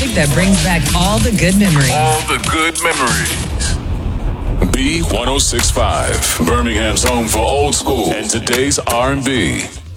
music that brings back all the good memories. All the good memories. B1065, Birmingham's home for old school and today's R&B.